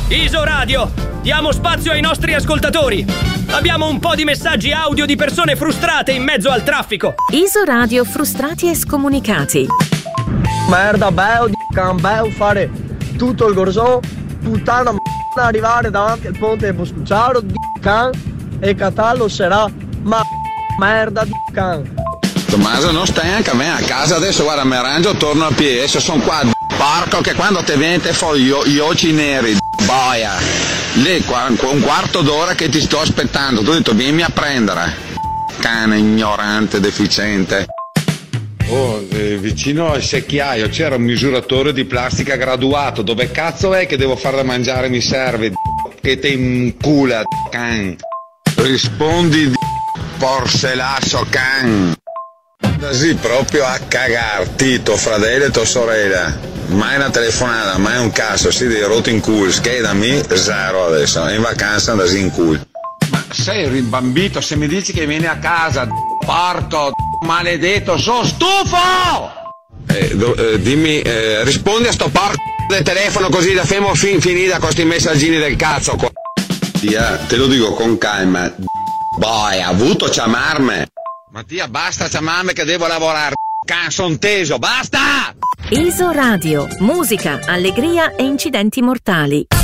Iso Radio, diamo spazio ai nostri ascoltatori. Abbiamo un po' di messaggi audio di persone frustrate in mezzo al traffico. Iso Radio, frustrati e scomunicati. Merda, beo, beo, fare tutto il Gorzon, puttana arrivare davanti al ponte di Boscuciaro, e Catallo sarà merda di can. Tommaso, non stai anche a me a casa adesso, guarda, mi arrangio, torno a piedi, adesso sono qua, porco, che quando te viene te fo gli occhi neri, boia, lì un quarto d'ora che ti sto aspettando, tu hai detto vieni a prendere, cane ignorante, deficiente. Vicino al secchiaio c'era un misuratore di plastica graduato, dove cazzo è che devo fare da mangiare, mi serve, che te incula, can. Rispondi, porselasso, can. Sì, proprio a cagar, Tito, fratello e tua sorella. Mai una telefonata, mai un cazzo, si dei rotto in culo, schedami, zero adesso, in vacanza andasi in culo. Ma sei rimbambito, se mi dici che vieni a casa, porco, maledetto, sono stufo! Dimmi, rispondi a sto porco del telefono così da femo finita con questi messaggini del cazzo qua. Te lo dico con calma, boy, ha avuto chiamarmi. Mattia, basta chiamarmi che devo lavorare, son teso, basta! Iso Radio, musica, allegria e incidenti mortali.